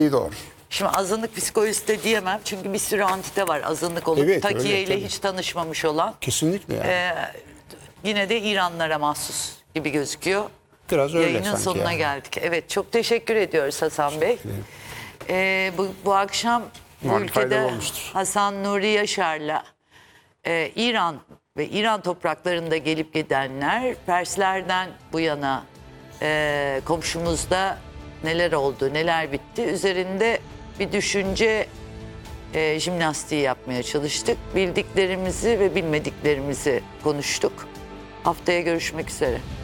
Doğru. Şimdi azınlık psikolojisi de diyemem çünkü bir sürü antite var azınlık olup Evet, Takiye öyle, ile tabii. hiç tanışmamış olan. Kesinlikle yani. Yine de İranlılara mahsus gibi gözüküyor. Biraz öyle Yayının sanki sonuna yani. geldik. Evet, çok teşekkür ediyoruz Hasan Bey. Bu akşam bu Umarım ülkede faydalı olmuştur. Hasan Nuri Yaşar'la İran ve İran topraklarında gelip gidenler, Perslerden bu yana komşumuzda neler oldu, neler bitti üzerinde bir düşünce jimnastiği yapmaya çalıştık. Bildiklerimizi ve bilmediklerimizi konuştuk. Haftaya görüşmek üzere.